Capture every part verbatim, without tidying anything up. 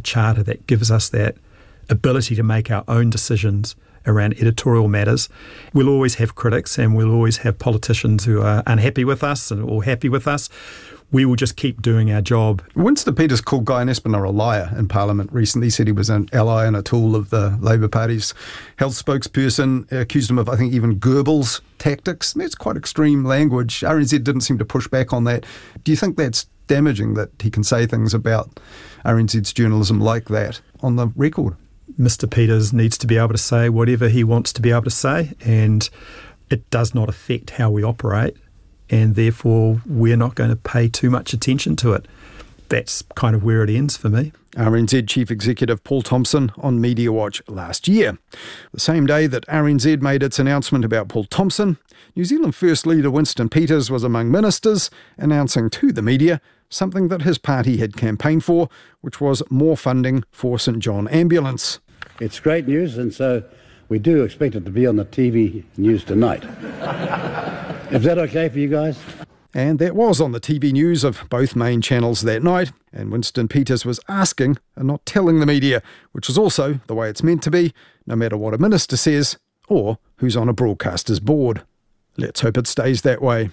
charter that gives us that ability to make our own decisions around editorial matters. We'll always have critics and we'll always have politicians who are unhappy with us or happy with us. We will just keep doing our job. Winston Peters called Guy Espiner a liar in Parliament recently. He said he was an ally and a tool of the Labour Party's health spokesperson, accused him of, I think, even Goebbels tactics. That's quite extreme language. R N Z didn't seem to push back on that. Do you think that's damaging, that he can say things about R N Z's journalism like that on the record? Mister Peters needs to be able to say whatever he wants to be able to say, and it does not affect how we operate. And therefore, we're not going to pay too much attention to it. That's kind of where it ends for me. R N Z Chief Executive Paul Thompson on Media Watch last year. The same day that R N Z made its announcement about Paul Thompson, New Zealand First Leader Winston Peters was among ministers announcing to the media something that his party had campaigned for, which was more funding for St John Ambulance. It's great news, and so we do expect it to be on the T V news tonight. Is that okay for you guys? And that was on the T V news of both main channels that night. And Winston Peters was asking and not telling the media, which is also the way it's meant to be, no matter what a minister says or who's on a broadcaster's board. Let's hope it stays that way.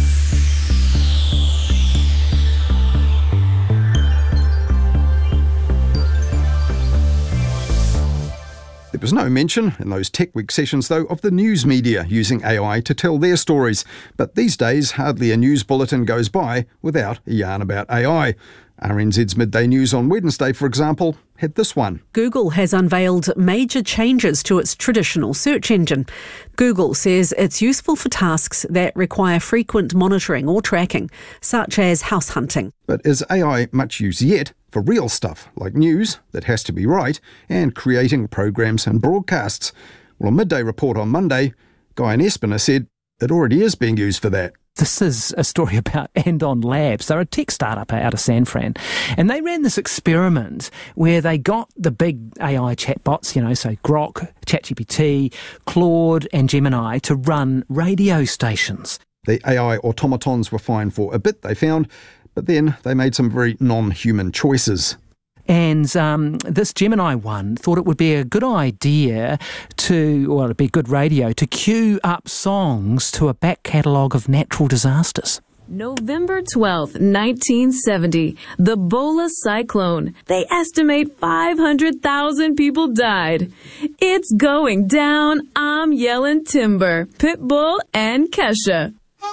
There was no mention in those Tech Week sessions, though, of the news media using A I to tell their stories. But these days, hardly a news bulletin goes by without a yarn about A I. R N Z's Midday News on Wednesday, for example, had this one. Google has unveiled major changes to its traditional search engine. Google says it's useful for tasks that require frequent monitoring or tracking, such as house hunting. But is A I much used yet for real stuff, like news that has to be right, and creating programs and broadcasts? Well, a Midday Report on Monday, Guy Espiner said it already is being used for that. This is a story about Andon Labs. They're a tech startup out of San Fran. And they ran this experiment where they got the big A I chatbots, you know, so Grok, ChatGPT, Claude and Gemini to run radio stations. The A I automatons were fine for a bit, they found, but then they made some very non-human choices. And um, this Gemini one thought it would be a good idea to, well, it'd be good radio, to queue up songs to a back catalogue of natural disasters. November twelfth, nineteen seventy, the Bola cyclone. They estimate five hundred thousand people died. It's going down, I'm yelling timber, Pitbull and Kesha.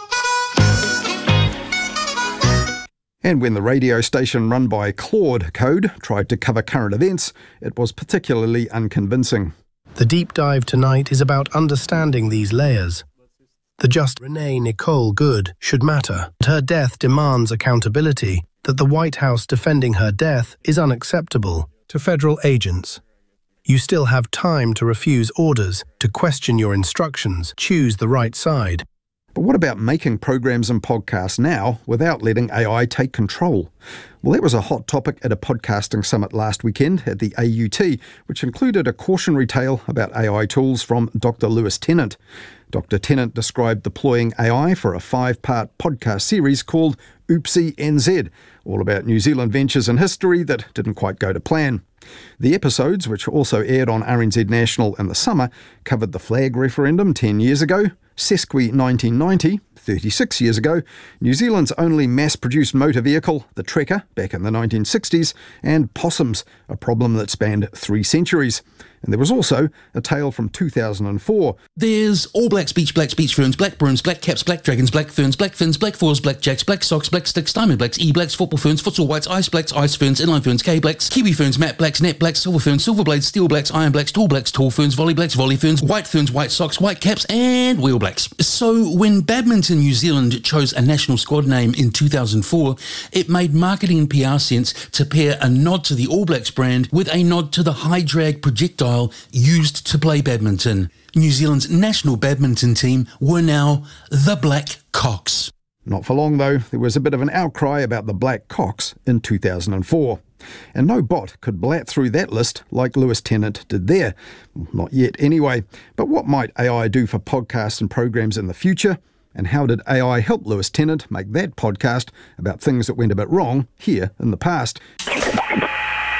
And when the radio station run by Claude Code tried to cover current events, it was particularly unconvincing. The deep dive tonight is about understanding these layers. The just Renee Nicole Good should matter. Her death demands accountability, that the White House defending her death is unacceptable. To federal agents, you still have time to refuse orders, to question your instructions, choose the right side. But what about making programs and podcasts now without letting A I take control? Well, that was a hot topic at a podcasting summit last weekend at the A U T, which included a cautionary tale about A I tools from Doctor Lewis Tennant. Doctor Tennant described deploying A I for a five-part podcast series called Oopsie N Z, all about New Zealand ventures in history that didn't quite go to plan. The episodes, which also aired on R N Z National in the summer, covered the flag referendum ten years ago, Sesqui nineteen ninety, thirty-six years ago, New Zealand's only mass-produced motor vehicle, the Trekker, back in the nineteen sixties, and possums, a problem that spanned three centuries. And there was also a tale from two thousand four. There's All Blacks, Beach Blacks, Beach Ferns, Black Bruins, Black Caps, Black Dragons, Black Ferns, Black Fins, Black Fours, Black Jacks, Black Socks, Black Sticks, Diamond Blacks, E-Blacks, Football Ferns, Futsal Whites, Ice Blacks, Ice Ferns, Inline Ferns, K-Blacks, Kiwi Ferns, Matte Blacks, Net Blacks, Silver Ferns, Silver Blades, Steel Blacks, Iron Blacks, Tall Blacks, Tall Ferns, Volley Blacks, Volley Ferns, White Ferns, White Socks, White Caps, and Wheel Blacks. So when Badminton New Zealand chose a national squad name in two thousand four, it made marketing and P R sense to pair a nod to the All Blacks brand with a nod to the high drag projectile used to play badminton. New Zealand's national badminton team were now the Black Cocks. Not for long, though, there was a bit of an outcry about the Black Cocks in two thousand four. And no bot could blat through that list like Lewis Tennant did there. Not yet, anyway. But what might A I do for podcasts and programs in the future? And how did A I help Lewis Tennant make that podcast about things that went a bit wrong here in the past?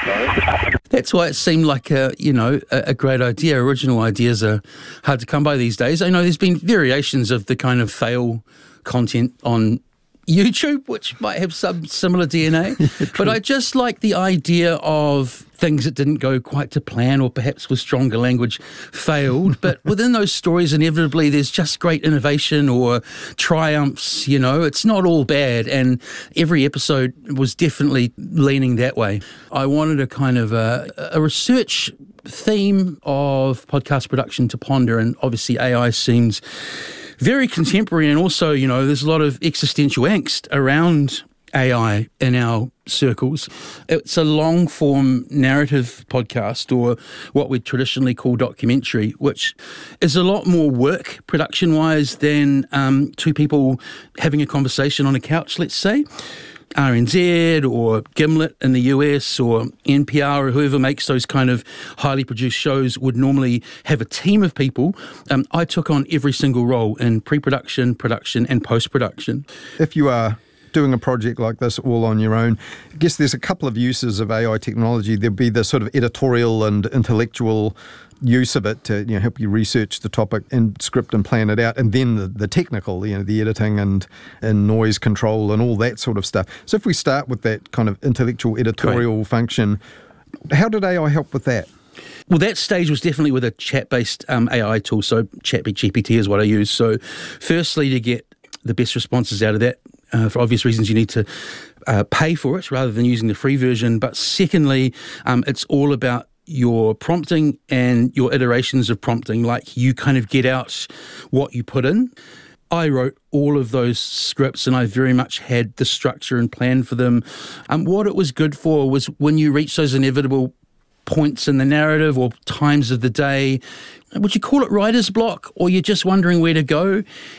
That's why it seemed like a, you know, a, a great idea. Original ideas are hard to come by these days. I know there's been variations of the kind of fail content on YouTube, which might have some similar D N A. But I just like the idea of things that didn't go quite to plan, or perhaps with stronger language failed. But within those stories, inevitably, there's just great innovation or triumphs, you know. It's not all bad. And every episode was definitely leaning that way. I wanted a kind of a, a research theme of podcast production to ponder, and obviously A I seems very contemporary, and also, you know, there's a lot of existential angst around A I in our circles. It's a long-form narrative podcast, or what we'd traditionally call documentary, which is a lot more work production-wise than um, two people having a conversation on a couch, let's say. R N Z or Gimlet in the U S or N P R or whoever makes those kind of highly produced shows would normally have a team of people. Um, I took on every single role in pre-production, production and post-production. If you are doing a project like this all on your own, I guess there's a couple of uses of A I technology. There'll be the sort of editorial and intellectual use of it to, you know, help you research the topic and script and plan it out, and then the, the technical, you know, the editing and, and noise control and all that sort of stuff. So if we start with that kind of intellectual editorial Great. function, how did A I help with that? Well, that stage was definitely with a chat-based um, A I tool, so ChatGPT is what I use. So firstly, to get the best responses out of that, Uh, for obvious reasons, you need to uh, pay for it rather than using the free version. But secondly, um, it's all about your prompting and your iterations of prompting. Like, you kind of get out what you put in. I wrote all of those scripts, and I very much had the structure and plan for them. Um, what it was good for was when you reach those inevitable points in the narrative or times of the day, would you call it writer's block, or you're just wondering where to go,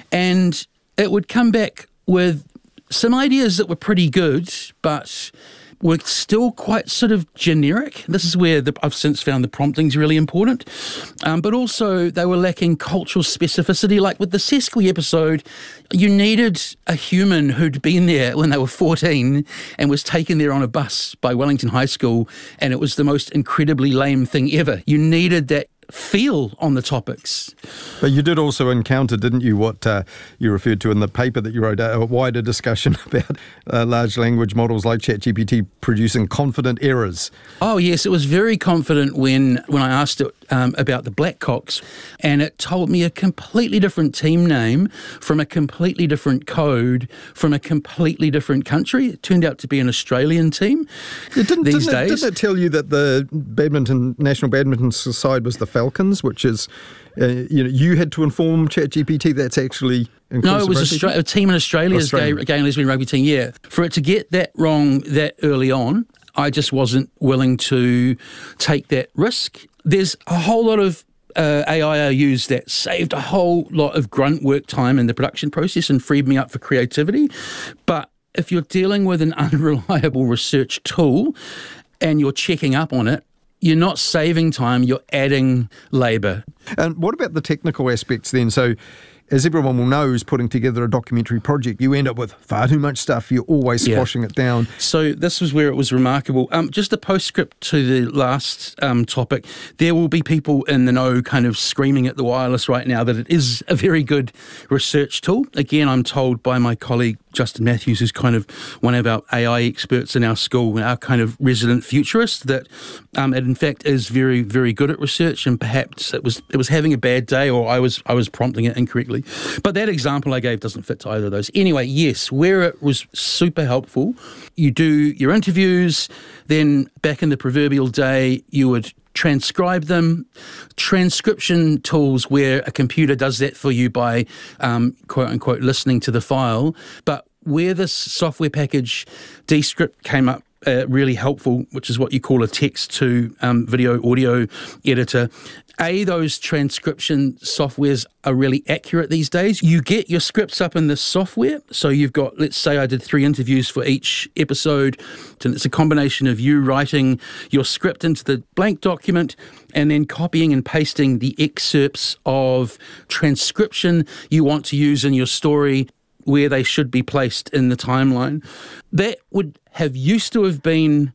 and it would come back with some ideas that were pretty good, but were still quite sort of generic. This is where the, I've since found the prompting's really important. Um, but also they were lacking cultural specificity. Like with the Sesqui episode, you needed a human who'd been there when they were fourteen and was taken there on a bus by Wellington High School, and it was the most incredibly lame thing ever. You needed that feel on the topics. But you did also encounter, didn't you, what uh, you referred to in the paper that you wrote, a wider discussion about uh, large language models like ChatGPT producing confident errors. Oh, yes, it was very confident when, when I asked it um, about the Blackcocks, and it told me a completely different team name from a completely different code from a completely different country. It turned out to be an Australian team it didn't, these didn't days. It, didn't it tell you that the badminton National Badminton side was the Falcons, which is, uh, you know, you had to inform ChatGPT that's actually No, it was Austra- a team in Australia's gay, gay and lesbian rugby team, yeah. For it to get that wrong that early on, I just wasn't willing to take that risk. There's a whole lot of uh, A I I used that saved a whole lot of grunt work time in the production process and freed me up for creativity. But if you're dealing with an unreliable research tool and you're checking up on it, you're not saving time, you're adding labour. And what about the technical aspects then? So, as everyone will know who's putting together a documentary project, you end up with far too much stuff. You're always squashing yeah. it down. So this was where it was remarkable. Um, just a postscript to the last um, topic. There will be people in the know kind of screaming at the wireless right now that it is a very good research tool. Again, I'm told by my colleague Justin Matthews, who's kind of one of our A I experts in our school, our kind of resident futurist, that um, it in fact is very, very good at research, and perhaps it was it was having a bad day, or I was I was prompting it incorrectly. But that example I gave doesn't fit to either of those. Anyway, yes, where it was super helpful, you do your interviews, then back in the proverbial day, you would transcribe them. Transcription tools where a computer does that for you by um, quote unquote listening to the file. But where this software package Descript came up uh, really helpful, which is what you call a text to um, video audio editor. A, those transcription softwares are really accurate these days. You get your scripts up in this software. So you've got, let's say I did three interviews for each episode. And it's a combination of you writing your script into the blank document and then copying and pasting the excerpts of transcription you want to use in your story where they should be placed in the timeline. That would have used to have been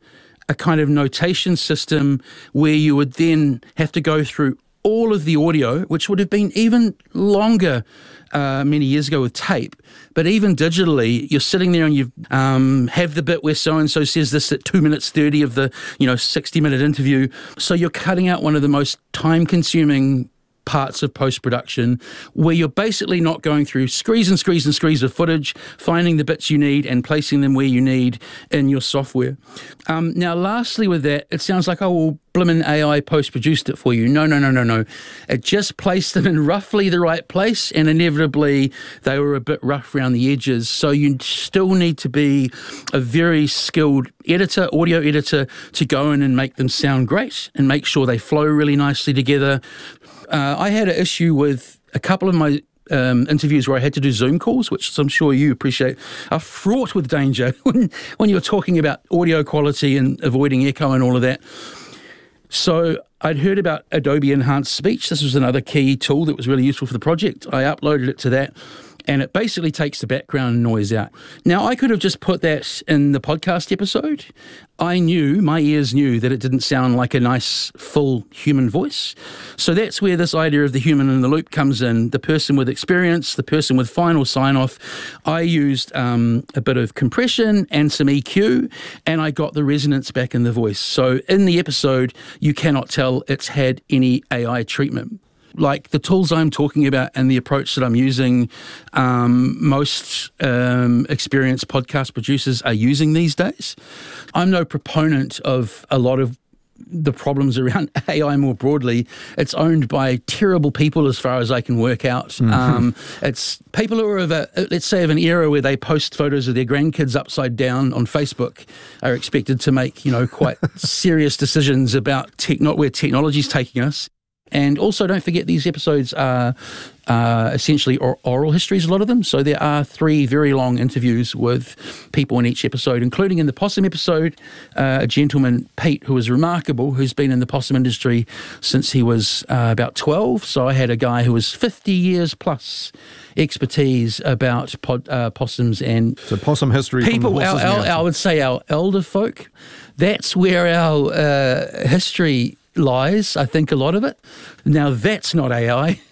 a kind of notation system where you would then have to go through all of the audio, which would have been even longer uh, many years ago with tape. But even digitally, you're sitting there and you um, have the bit where so-and-so says this at two minutes thirty of the, you know, sixty-minute interview. So you're cutting out one of the most time-consuming parts of post-production, where you're basically not going through screes and screes and screes of footage, finding the bits you need and placing them where you need in your software. Um, now, lastly with that, it sounds like, oh, well, blimmin' A I post-produced it for you. No, no, no, no, no. It just placed them in roughly the right place, and inevitably they were a bit rough around the edges. So you still need to be a very skilled editor, audio editor, to go in and make them sound great and make sure they flow really nicely together. Uh, I had an issue with a couple of my um, interviews where I had to do Zoom calls, which I'm sure you appreciate, are fraught with danger when, when you're talking about audio quality and avoiding echo and all of that. So I'd heard about Adobe Enhanced Speech. This was another key tool that was really useful for the project. I uploaded it to that, and it basically takes the background noise out. Now, I could have just put that in the podcast episode. I knew, my ears knew that it didn't sound like a nice, full human voice. So that's where this idea of the human in the loop comes in, the person with experience, the person with final sign-off. I used um, a bit of compression and some E Q, and I got the resonance back in the voice. So in the episode, you cannot tell it's had any A I treatment. Like the tools I'm talking about and the approach that I'm using, um, most um, experienced podcast producers are using these days. I'm no proponent of a lot of the problems around A I more broadly. It's owned by terrible people as far as I can work out. Mm-hmm. Um, it's people who are of a, let's say, of an era where they post photos of their grandkids upside down on Facebook are expected to make, you know, quite serious decisions about techno- where technology is taking us. And also, don't forget, these episodes are uh, essentially or- oral histories, a lot of them. So there are three very long interviews with people in each episode, including in the possum episode, uh, a gentleman, Pete, who is remarkable, who's been in the possum industry since he was uh, about twelve. So I had a guy who was fifty years plus expertise about pod, uh, possums and so possum history. People, our, our, I would say our elder folk. That's where our uh, history lies, I think, a lot of it. Now, that's not A I.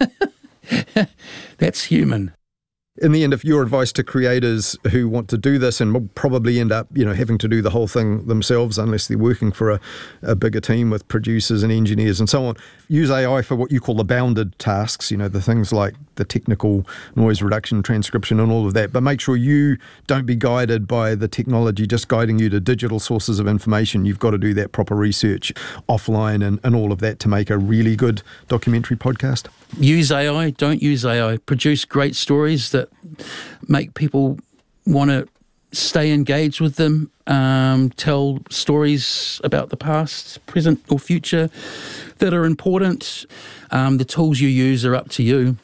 That's human. In the end, if your advice to creators who want to do this and will probably end up, you know, having to do the whole thing themselves unless they're working for a, a bigger team with producers and engineers and so on, use A I for what you call the bounded tasks, you know, the things like the technical noise reduction, transcription and all of that. But make sure you don't be guided by the technology just guiding you to digital sources of information. You've got to do that proper research offline and, and all of that to make a really good documentary podcast. Use A I, don't use A I. Produce great stories that make people want to stay engaged with them, um, tell stories about the past, present or future that are important. Um, the tools you use are up to you.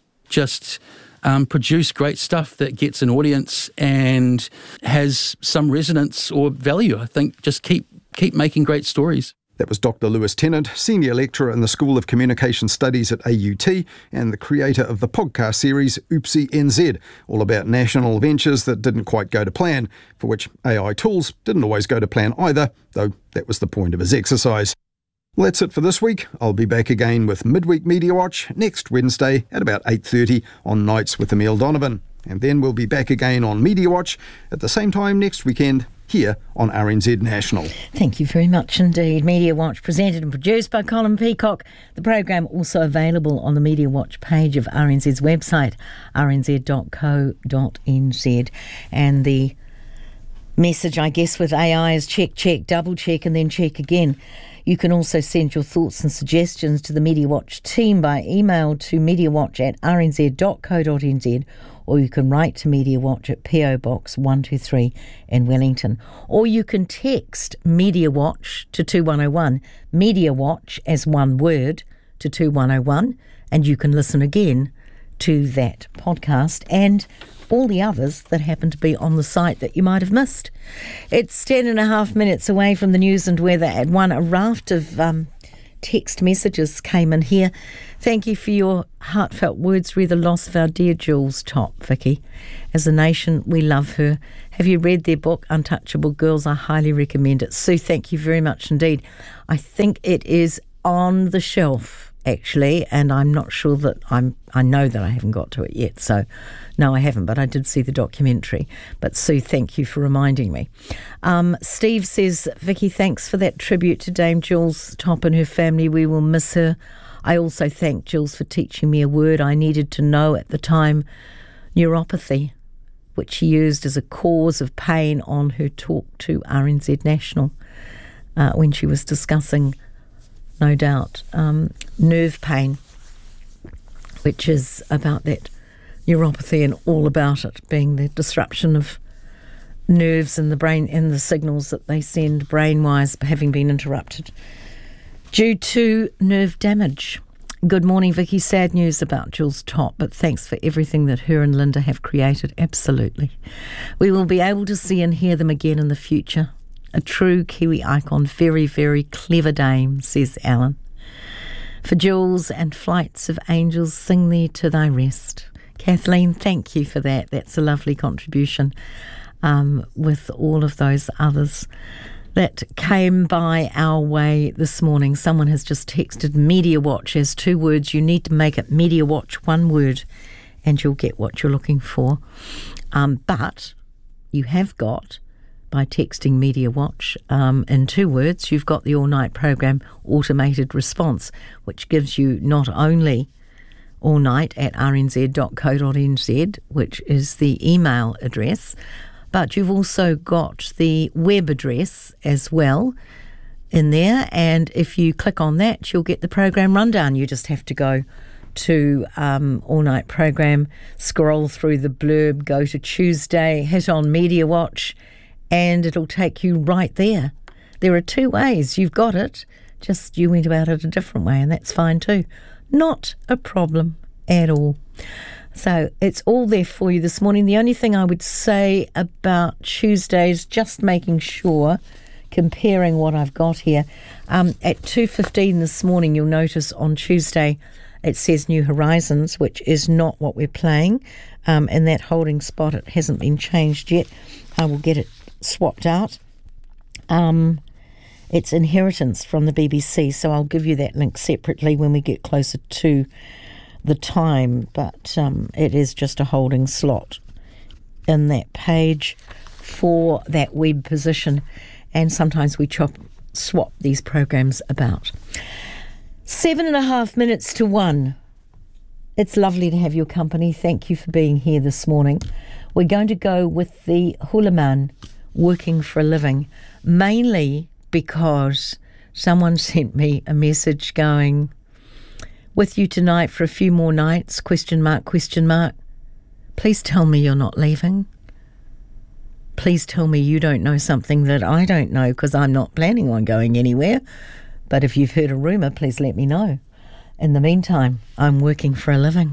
Just um, produce great stuff that gets an audience and has some resonance or value. I think just keep keep making great stories. That was Doctor Lewis Tennant, Senior Lecturer in the School of Communication Studies at A U T and the creator of the podcast series Oopsie N Z, all about national ventures that didn't quite go to plan, for which A I tools didn't always go to plan either, though that was the point of his exercise. Well, that's it for this week. I'll be back again with Midweek Media Watch next Wednesday at about eight thirty on Nights with Emile Donovan. And then we'll be back again on Media Watch at the same time next weekend here on R N Z National. Thank you very much indeed. Media Watch presented and produced by Colin Peacock. The program also available on the Media Watch page of R N Z's website, r n z dot co dot n z. And the message, I guess, with A I is check, check, double check and then check again. You can also send your thoughts and suggestions to the Media Watch team by email to mediawatch at r n z dot co dot n z, or you can write to Media Watch at P O Box one two three in Wellington. Or you can text Media Watch to two one oh one, Media Watch as one word to two one oh one, and you can listen again to that podcast and all the others that happen to be on the site that you might have missed. It's ten and a half minutes away from the news and weather at one. A raft of um, text messages came in here. Thank you for your heartfelt words re the loss of our dear Jules Top, Vicky. As a nation, we love her. Have you read their book, Untouchable Girls? I highly recommend it. Sue, thank you very much indeed. I think it is on the shelf, actually, and I'm not sure that I'm, I know that I haven't got to it yet, so no, I haven't, but I did see the documentary. But Sue, thank you for reminding me. Um, Steve says, Vicky, thanks for that tribute to Dame Jules Topp and her family. We will miss her. I also thank Jules for teaching me a word I needed to know at the time, neuropathy, which she used as a cause of pain on her talk to R N Z National uh, when she was discussing, no doubt, um, nerve pain, which is about that neuropathy and all about it being the disruption of nerves in the brain and the signals that they send brain-wise having been interrupted due to nerve damage. Good morning, Vicky. Sad news about Jules Topp, but thanks for everything that her and Linda have created. Absolutely. We will be able to see and hear them again in the future. A true Kiwi icon, very, very clever dame, says Alan. For Jules and Flights of Angels, sing thee to thy rest. Kathleen, thank you for that. That's a lovely contribution um, with all of those others that came by our way this morning. Someone has just texted Media Watch as two words. You need to make it Media Watch one word and you'll get what you're looking for. Um, but you have got, by texting Media Watch um, in two words, you've got the all-night program automated response, which gives you not only all night at r n z dot co dot n z, which is the email address, but you've also got the web address as well in there. And if you click on that, you'll get the program rundown. You just have to go to um, All Night Program, scroll through the blurb, go to Tuesday, hit on Media Watch, and it'll take you right there. There are two ways. You've got it, just you went about it a different way, and that's fine too. Not a problem at all. So it's all there for you this morning. The only thing I would say about Tuesday is just making sure, comparing what I've got here. Um, at two fifteen this morning, you'll notice on Tuesday it says New Horizons, which is not what we're playing. Um, in that holding spot, it hasn't been changed yet. I will get it swapped out. Um, it's Inheritance from the B B C, so I'll give you that link separately when we get closer to the time, but um, it is just a holding slot in that page for that web position, and sometimes we chop swap these programs about. Seven and a half minutes to one. It's lovely to have your company. Thank you for being here this morning. We're going to go with the Hula Man, Working for a Living, mainly because someone sent me a message going, with you tonight for a few more nights, question mark, question mark. Please tell me you're not leaving. Please tell me you don't know something that I don't know, because I'm not planning on going anywhere. But if you've heard a rumour, please let me know. In the meantime, I'm working for a living.